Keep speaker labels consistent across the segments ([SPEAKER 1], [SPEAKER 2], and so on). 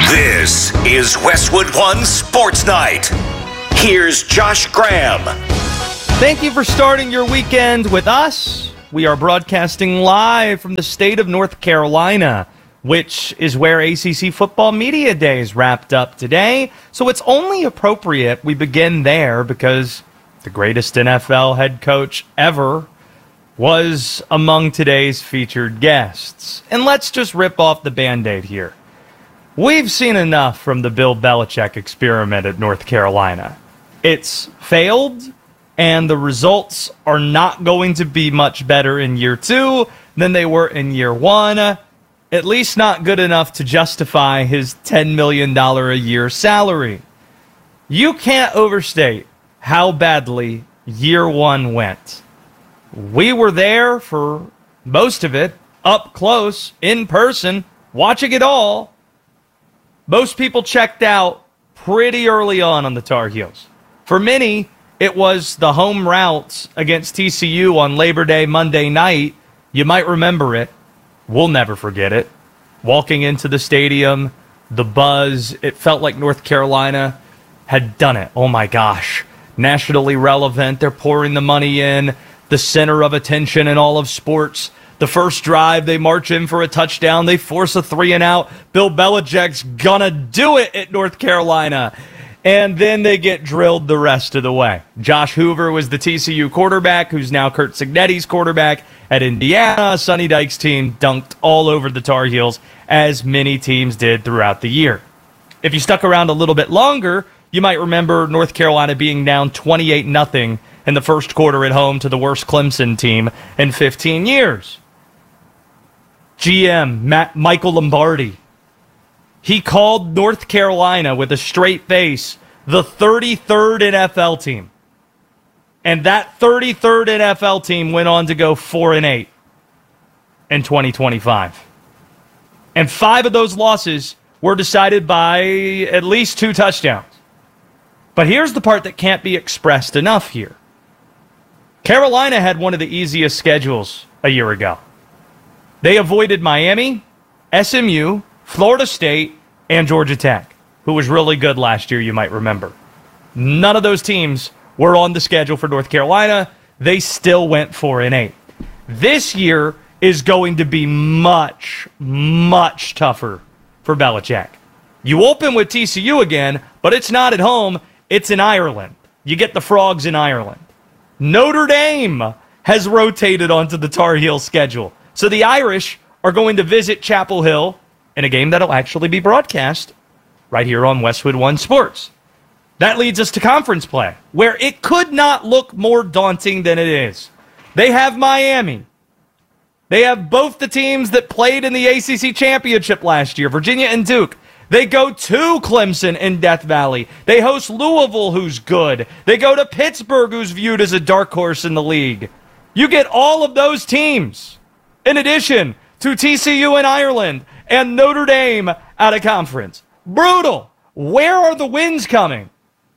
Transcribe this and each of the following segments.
[SPEAKER 1] This is Westwood One Sports Night. Here's Josh Graham.
[SPEAKER 2] Thank you for starting your weekend with us. We are broadcasting live from the state of North Carolina, which is where ACC Football Media Days wrapped up today. So it's only appropriate we begin there because the greatest NFL head coach ever was among today's featured guests. And let's just rip off the Band-Aid here. We've seen enough from the Bill Belichick experiment at North Carolina. It's failed, and the results are not going to be much better in year 2 than they were in year 1. At least not good enough to justify his $10 million a year salary. You can't overstate how badly year 1 went. We were there for most of it, up close, in person, watching it all. Most people checked out pretty early on the Tar Heels. For many, it was the home route against TCU on Labor Day Monday night. You might remember it. We'll never forget it. Walking into the stadium, the buzz, it felt like North Carolina had done it. Oh my gosh. Nationally relevant. They're pouring the money in. The center of attention in all of sports. The first drive, they march in for a touchdown. They force a 3-and-out. Bill Belichick's gonna do it at North Carolina. And then they get drilled the rest of the way. Josh Hoover was the TCU quarterback, who's now Curt Cignetti's quarterback at Indiana. Sonny Dykes' team dunked all over the Tar Heels, as many teams did throughout the year. If you stuck around a little bit longer, you might remember North Carolina being down 28-0 in the first quarter at home to the worst Clemson team in 15 years. GM Michael Lombardi, he called North Carolina with a straight face the 33rd NFL team. And that 33rd NFL team went on to go 4-8 in 2025. And 5 of those losses were decided by at least 2 touchdowns. But here's the part that can't be expressed enough here. Carolina had one of the easiest schedules a year ago. They avoided Miami, SMU, Florida State, and Georgia Tech, who was really good last year, you might remember. None of those teams were on the schedule for North Carolina. They still went 4-8. This year is going to be much, much tougher for Belichick. You open with TCU again, but it's not at home. It's in Ireland. You get the Frogs in Ireland. Notre Dame has rotated onto the Tar Heels schedule. So the Irish are going to visit Chapel Hill in a game that'll actually be broadcast right here on Westwood One Sports. That leads us to conference play, where it could not look more daunting than it is. They have Miami. They have both the teams that played in the ACC Championship last year, Virginia and Duke. They go to Clemson in Death Valley. They host Louisville, who's good. They go to Pittsburgh, who's viewed as a dark horse in the league. You get all of those teams, in addition to TCU in Ireland and Notre Dame out of conference. Brutal. Where are the wins coming?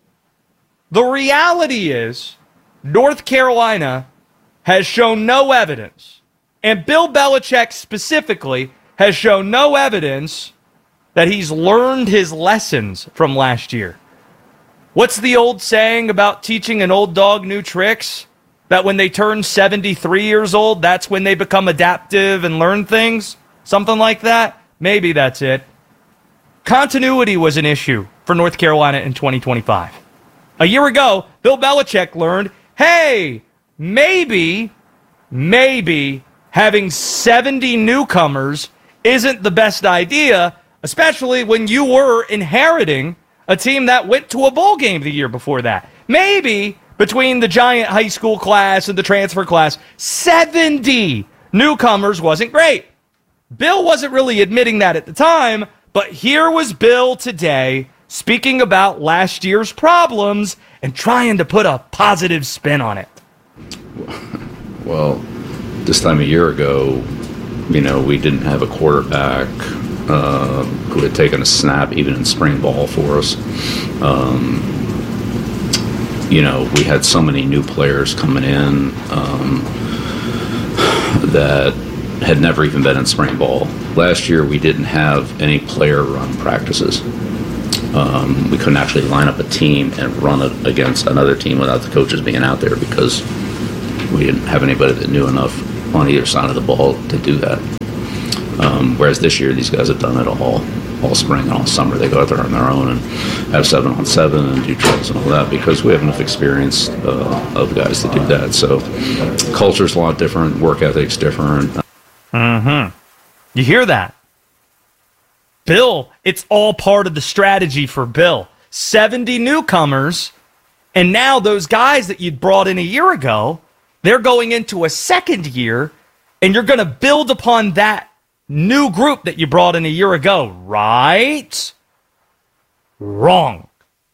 [SPEAKER 2] The reality is North Carolina has shown no evidence, and Bill Belichick specifically has shown no evidence that he's learned his lessons from last year. What's the old saying about teaching an old dog new tricks? That when they turn 73 years old, that's when they become adaptive and learn things? Something like that? Maybe that's it. Continuity was an issue for North Carolina in 2025. A year ago, Bill Belichick learned, hey, maybe having 70 newcomers isn't the best idea, especially when you were inheriting a team that went to a bowl game the year before that. Maybe between the giant high school class and the transfer class, 70 newcomers wasn't great. Bill wasn't really admitting that at the time, but here was Bill today speaking about last year's problems and trying to put a positive spin on it.
[SPEAKER 3] Well, this time a year ago, we didn't have a quarterback who had taken a snap even in spring ball for us. We had so many new players coming in that had never even been in spring ball. last year we didn't have any player-run practices. We couldn't actually line up a team and run it against another team without the coaches being out there because we didn't have anybody that knew enough on either side of the ball to do that. Whereas this year, these guys have done it all spring and all summer. They go out there on their own and have 7-on-7 and do drills and all that because we have enough experience of guys to do that. So culture's a lot different, work ethic's different.
[SPEAKER 2] Mm-hmm. You hear that? Bill, it's all part of the strategy for Bill. 70 newcomers, and now those guys that you'd brought in a year ago, they're going into a second year, and you're going to build upon that new group that you brought in a year ago, right? Wrong.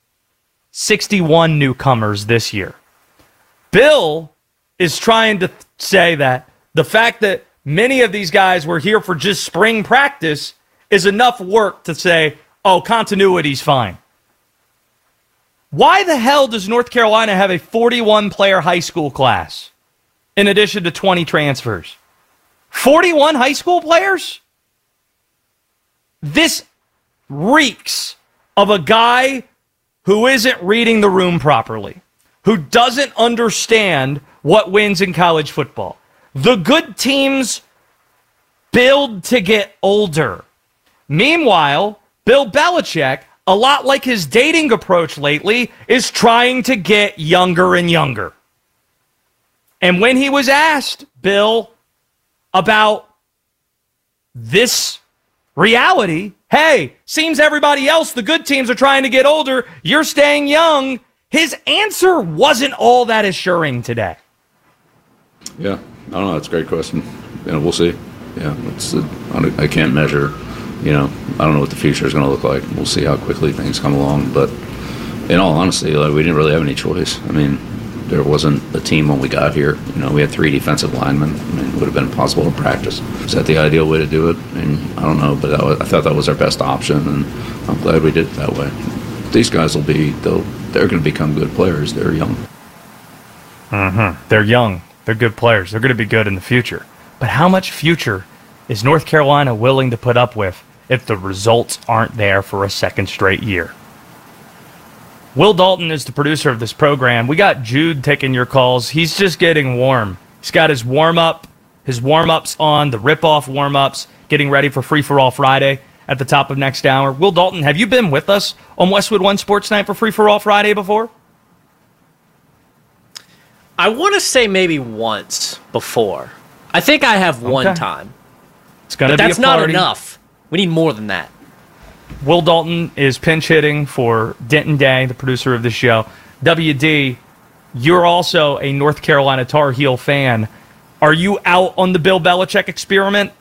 [SPEAKER 2] 61 newcomers this year. Bill is trying to say that the fact that many of these guys were here for just spring practice is enough work to say, oh, continuity's fine. Why the hell does North Carolina have a 41-player high school class in addition to 20 transfers? 41 high school players? This reeks of a guy who isn't reading the room properly, who doesn't understand what wins in college football. The good teams build to get older. Meanwhile, Bill Belichick, a lot like his dating approach lately, is trying to get younger and younger. And when he was asked, Bill, about this reality, hey, seems everybody else, the good teams are trying to get older, you're staying young, his answer wasn't all that assuring today.
[SPEAKER 3] Yeah, I don't know. That's a great question. We'll see. Yeah, I can't measure. I don't know what the future is going to look like. We'll see how quickly things come along. But in all honesty, we didn't really have any choice. I mean, there wasn't a team when we got here. We had 3 defensive linemen. It would have been impossible to practice. Is that the ideal way to do it? I don't know, but I thought that was our best option, and I'm glad we did it that way. These guys they're going to become good players. They're young.
[SPEAKER 2] Mm-hmm. They're young. They're good players. They're going to be good in the future. But how much future is North Carolina willing to put up with if the results aren't there for a second straight year? Will Dalton is the producer of this program. We got Jude taking your calls. He's just getting warm. He's got his warm-ups on, the rip-off warm-ups, getting ready for Free For All Friday at the top of next hour. Will Dalton, have you been with us on Westwood One Sports Night for Free For All Friday before?
[SPEAKER 4] I want to say maybe once before. I think I have one time.
[SPEAKER 2] It's gonna be a party.
[SPEAKER 4] That's not enough. We need more than that.
[SPEAKER 2] Will Dalton is pinch hitting for Denton Day, the producer of the show. WD, you're also a North Carolina Tar Heel fan. Are you out on the Bill Belichick experiment?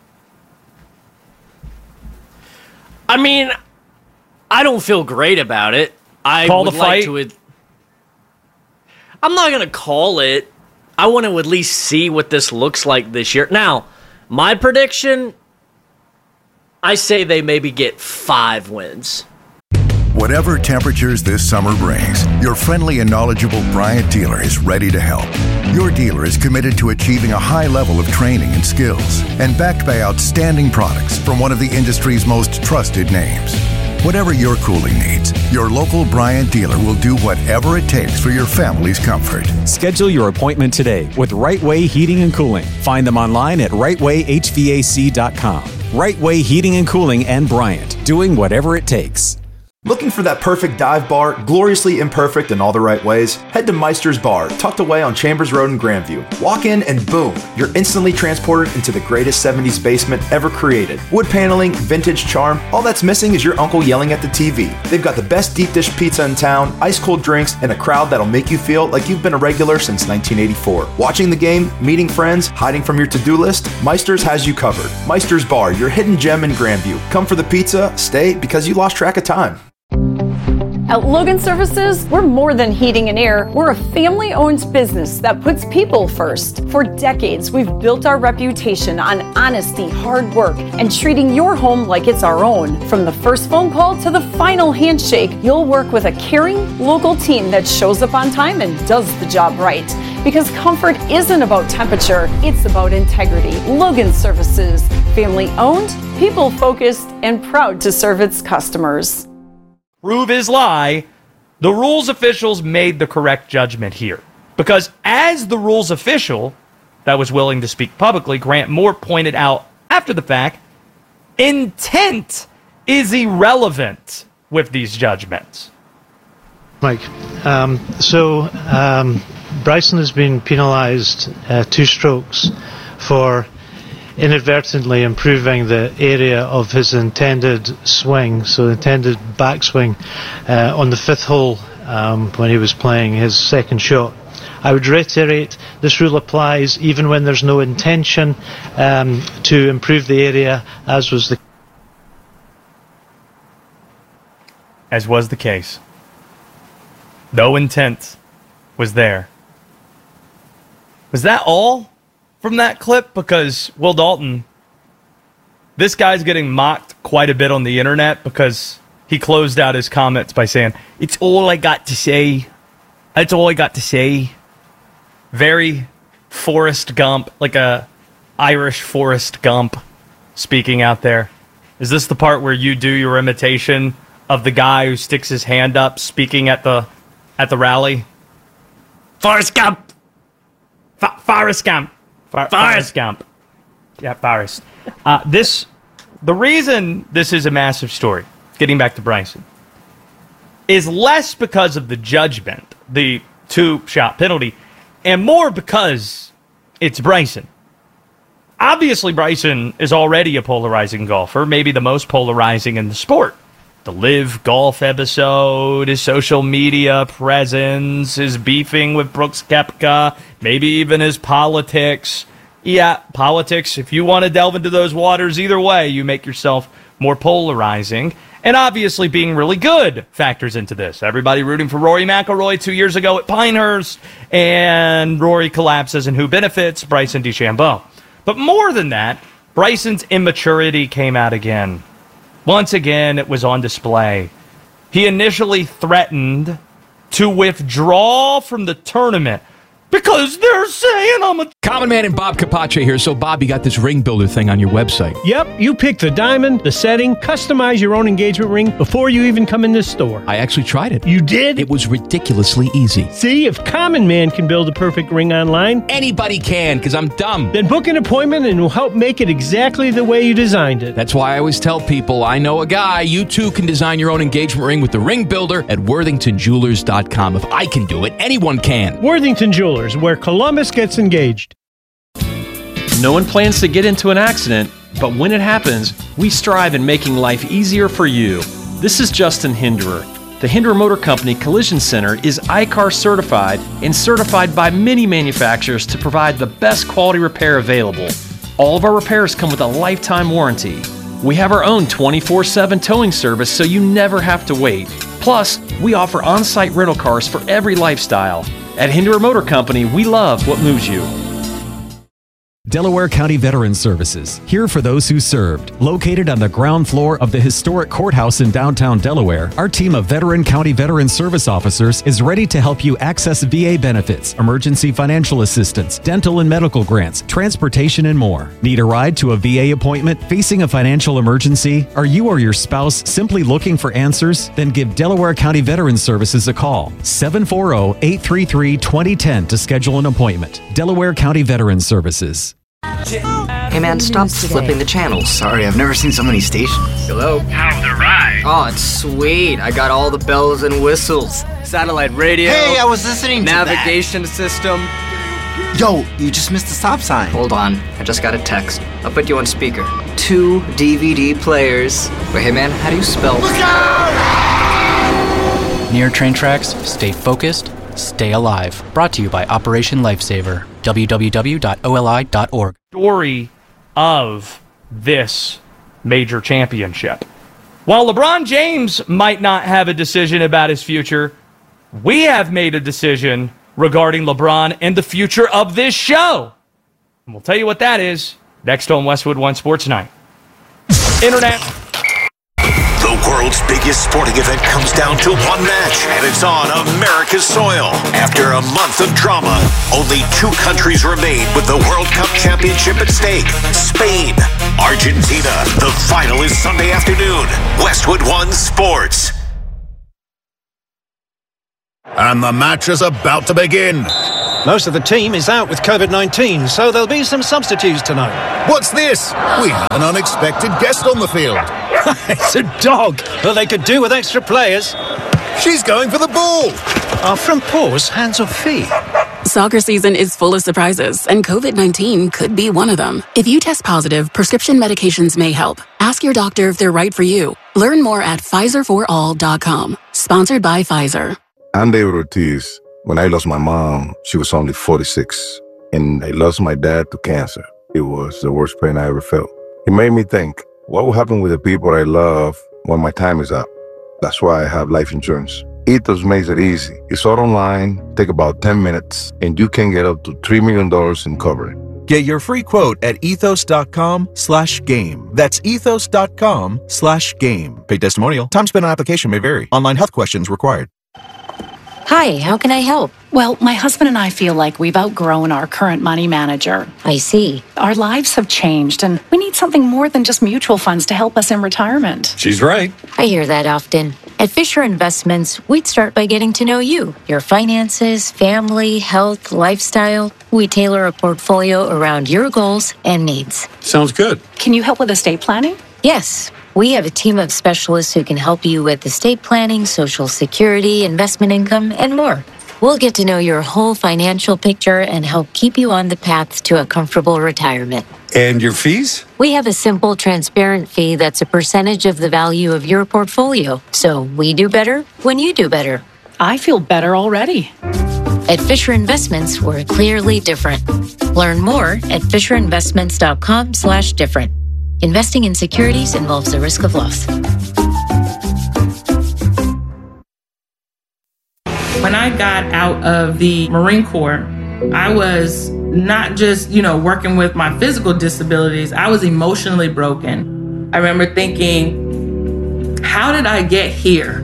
[SPEAKER 4] I mean, I don't feel great about it. I
[SPEAKER 2] call
[SPEAKER 4] would
[SPEAKER 2] the
[SPEAKER 4] like
[SPEAKER 2] fight?
[SPEAKER 4] to. I'm not going to call it. I want to at least see what this looks like this year. Now, my prediction, I say they maybe get 5 wins.
[SPEAKER 5] Whatever temperatures this summer brings, your friendly and knowledgeable Bryant dealer is ready to help. Your dealer is committed to achieving a high level of training and skills and backed by outstanding products from one of the industry's most trusted names. Whatever your cooling needs, your local Bryant dealer will do whatever it takes for your family's comfort.
[SPEAKER 6] Schedule your appointment today with Right Way Heating and Cooling. Find them online at rightwayhvac.com. Right Way Heating and Cooling and Bryant, doing whatever it takes.
[SPEAKER 7] Looking for that perfect dive bar, gloriously imperfect in all the right ways? Head to Meister's Bar, tucked away on Chambers Road in Grandview. Walk in and boom, you're instantly transported into the greatest 70s basement ever created. Wood paneling, vintage charm, all that's missing is your uncle yelling at the TV. They've got the best deep dish pizza in town, ice cold drinks, and a crowd that'll make you feel like you've been a regular since 1984. Watching the game, meeting friends, hiding from your to-do list, Meister's has you covered. Meister's Bar, your hidden gem in Grandview. Come for the pizza, stay because you lost track of time.
[SPEAKER 8] At Logan Services, we're more than heating and air. We're a family-owned business that puts people first. For decades, we've built our reputation on honesty, hard work, and treating your home like it's our own. From the first phone call to the final handshake, you'll work with a caring, local team that shows up on time and does the job right. Because comfort isn't about temperature, it's about integrity. Logan Services, family owned, people focused, and proud to serve its customers.
[SPEAKER 2] Prove his lie. The rules officials made the correct judgment here. Because as the rules official that was willing to speak publicly, Grant Moore pointed out after the fact, intent is irrelevant with these judgments.
[SPEAKER 9] Mike, Bryson has been penalised 2 strokes for inadvertently improving the area of his intended swing, so the intended backswing on the 5th hole when he was playing his second shot. I would reiterate, this rule applies even when there's no intention to improve the area, as was the
[SPEAKER 2] case. No intent was there. Was that all from that clip? Because Will Dalton, this guy's getting mocked quite a bit on the internet because he closed out his comments by saying, "It's all I got to say. That's all I got to say." Very Forrest Gump, like a Irish Forrest Gump speaking out there. Is this the part where you do your imitation of the guy who sticks his hand up speaking at the rally? Forrest Gump! Forrest Gump! Forrest Gump. Yeah, Forrest. The reason this is a massive story, getting back to Bryson, is less because of the judgment, the 2-shot penalty, and more because it's Bryson. Obviously, Bryson is already a polarizing golfer, maybe the most polarizing in the sport. The Live Golf episode, his social media presence, his beefing with Brooks Koepka, maybe even his politics. Yeah, politics, if you want to delve into those waters, either way, you make yourself more polarizing. And obviously being really good factors into this. Everybody rooting for Rory McIlroy 2 years ago at Pinehurst, and Rory collapses, and who benefits? Bryson DeChambeau. But more than that, Bryson's immaturity came out again. Once again, it was on display. He initially threatened to withdraw from the tournament because they're saying I'm a...
[SPEAKER 10] Common Man and Bob Capace here. So, Bob, you got this ring builder thing on your website.
[SPEAKER 11] Yep, you pick the diamond, the setting, customize your own engagement ring before you even come in this store.
[SPEAKER 10] I actually tried it.
[SPEAKER 11] You did?
[SPEAKER 10] It was ridiculously easy.
[SPEAKER 11] See, if Common Man can build a perfect ring online,
[SPEAKER 10] anybody can, because I'm dumb.
[SPEAKER 11] Then book an appointment and we'll help make it exactly the way you designed it.
[SPEAKER 10] That's why I always tell people, I know a guy. You too can design your own engagement ring with the ring builder at worthingtonjewelers.com. If I can do it, anyone can.
[SPEAKER 11] Worthington Jewelers, where Columbus gets engaged.
[SPEAKER 12] No one plans to get into an accident, but when it happens, we strive in making life easier for you. This is Justin Hinderer. The Hinderer Motor Company Collision Center is ICAR certified and certified by many manufacturers to provide the best quality repair available. All of our repairs come with a lifetime warranty. We have our own 24/7 towing service so you never have to wait. Plus, we offer on-site rental cars for every lifestyle. At Hinderer Motor Company, we love what moves you.
[SPEAKER 6] Delaware County Veterans Services, here for those who served. Located on the ground floor of the historic courthouse in downtown Delaware, our team of Veteran County Veterans Service officers is ready to help you access VA benefits, emergency financial assistance, dental and medical grants, transportation, and more. Need a ride to a VA appointment? Facing a financial emergency? Are you or your spouse simply looking for answers? Then give Delaware County Veterans Services a call. 740-833-2010 to schedule an appointment. Delaware County Veterans Services.
[SPEAKER 13] Hey man, stop flipping the channels.
[SPEAKER 14] Sorry, I've never seen so many stations.
[SPEAKER 13] Hello?
[SPEAKER 14] How's the ride?
[SPEAKER 13] Oh, it's sweet. I got all the bells and whistles. Satellite radio.
[SPEAKER 14] Hey, I was listening to
[SPEAKER 13] navigation system.
[SPEAKER 14] Yo, you just missed the stop sign.
[SPEAKER 13] Hold on, I just got a text. I'll put you on speaker. 2 DVD players. But hey man, how do you spell?
[SPEAKER 14] Look out!
[SPEAKER 15] Near train tracks, stay focused, stay alive. Brought to you by Operation Lifesaver. www.oli.org.
[SPEAKER 2] Story of this major championship. While LeBron James might not have a decision about his future, we have made a decision regarding LeBron and the future of this show. And we'll tell you what that is next on Westwood One Sports Night. Internet.
[SPEAKER 1] The world world's biggest sporting event comes down to one match, and it's on America's soil. After a month of drama, only 2 countries remain with the World Cup championship at stake. Spain, Argentina. The final is Sunday afternoon. Westwood One Sports.
[SPEAKER 16] And the match is about to begin.
[SPEAKER 17] Most of the team is out with COVID-19, so there'll be some substitutes tonight.
[SPEAKER 16] What's this? We have an unexpected guest on the field.
[SPEAKER 17] It's a dog. Well, they could do with extra players.
[SPEAKER 16] She's going for the ball.
[SPEAKER 17] Our front paws, hands or feet?
[SPEAKER 18] Soccer season is full of surprises, and COVID-19 could be one of them. If you test positive, prescription medications may help. Ask your doctor if they're right for you. Learn more at PfizerForAll.com. Sponsored by Pfizer.
[SPEAKER 19] I'm David Ortiz. When I lost my mom, she was only 46, and I lost my dad to cancer. It was the worst pain I ever felt. It made me think, what will happen with the people I love when my time is up? That's why I have life insurance. Ethos makes it easy. It's all online, take about 10 minutes, and you can get up to $3 million in coverage.
[SPEAKER 20] Get your free quote at ethos.com/game. That's ethos.com/game. Paid testimonial. Time spent on application may vary. Online health questions required.
[SPEAKER 21] Hi, how can I help?
[SPEAKER 22] Well, my husband and I feel like we've outgrown our current money manager.
[SPEAKER 21] I see.
[SPEAKER 22] Our lives have changed, and we need something more than just mutual funds to help us in retirement.
[SPEAKER 20] She's right.
[SPEAKER 21] I hear that often. At Fisher Investments, we'd start by getting to know you, your finances, family, health, lifestyle. We tailor a portfolio around your goals and needs.
[SPEAKER 20] Sounds good.
[SPEAKER 22] Can you help with estate planning?
[SPEAKER 21] Yes. We have a team of specialists who can help you with estate planning, Social Security, investment income, and more. We'll get to know your whole financial picture and help keep you on the path to a comfortable retirement.
[SPEAKER 20] And your fees?
[SPEAKER 21] We have a simple, transparent fee that's a percentage of the value of your portfolio. So we do better when you do better.
[SPEAKER 22] I feel better already.
[SPEAKER 21] At Fisher Investments, we're clearly different. Learn more at FisherInvestments.com/different. Investing in securities involves the risk of loss.
[SPEAKER 23] When I got out of the Marine Corps, I was not just, working with my physical disabilities, I was emotionally broken. I remember thinking, how did I get here?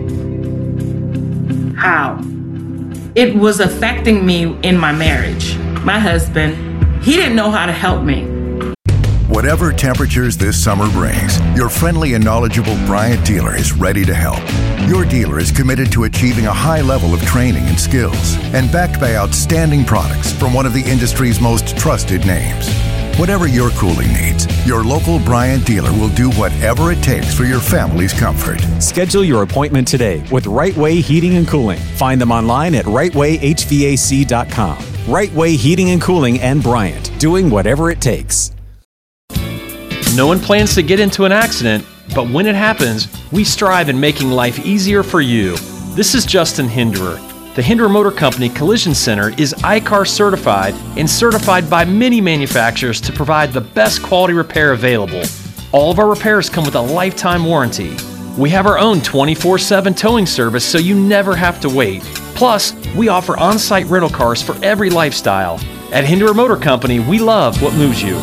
[SPEAKER 23] How? It was affecting me in my marriage. My husband, he didn't know how to help me.
[SPEAKER 5] Whatever temperatures this summer brings, your friendly and knowledgeable Bryant dealer is ready to help. Your dealer is committed to achieving a high level of training and skills, and backed by outstanding products from one of the industry's most trusted names. Whatever your cooling needs, your local Bryant dealer will do whatever it takes for your family's comfort.
[SPEAKER 6] Schedule your appointment today with Right Way Heating and Cooling. Find them online at rightwayhvac.com. Right Way Heating and Cooling and Bryant, doing whatever it takes.
[SPEAKER 12] No one plans to get into an accident, but when it happens, we strive in making life easier for you. This is Justin Hinderer. The Hinderer Motor Company Collision Center is ICAR certified and certified by many manufacturers to provide the best quality repair available. All of our repairs come with a lifetime warranty. We have our own 24/7 towing service so you never have to wait. Plus, we offer on-site rental cars for every lifestyle. At Hinderer Motor Company, we love what moves you.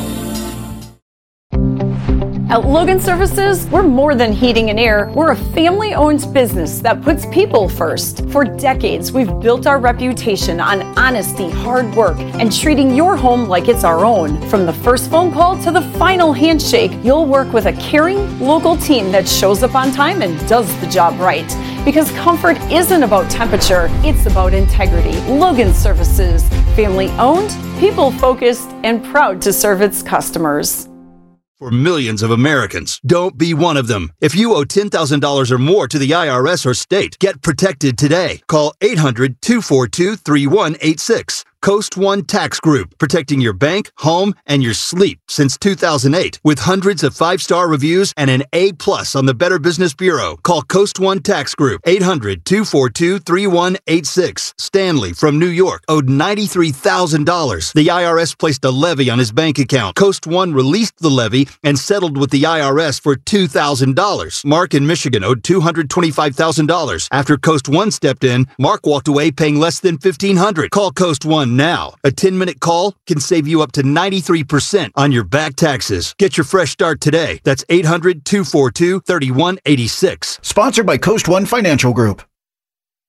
[SPEAKER 8] At Logan Services, we're more than heating and air. We're a family-owned business that puts people first. For decades, we've built our reputation on honesty, hard work, and treating your home like it's our own. From the first phone call to the final handshake, you'll work with a caring, local team that shows up on time and does the job right. Because comfort isn't about temperature, it's about integrity. Logan Services, family-owned, people-focused, and proud to serve its customers.
[SPEAKER 24] For millions of Americans, don't be one of them. If you owe $10,000 or more to the IRS or state, get protected today. Call 800-242-3186. Coast One Tax Group, protecting your bank, home, and your sleep since 2008. With hundreds of 5-star reviews and an A+ on the Better Business Bureau. Call Coast One Tax Group, 800-242-3186. Stanley from New York owed $93,000. The IRS placed a levy on his bank account. Coast One released the levy and settled with the IRS for $2,000. Mark in Michigan owed $225,000. After Coast One stepped in, Mark walked away paying less than $1,500. Call Coast One 1 now. A 10-minute call can save you up to 93% on your back taxes. Get your fresh start today. That's 800-242-3186.
[SPEAKER 20] Sponsored by Coast One Financial Group.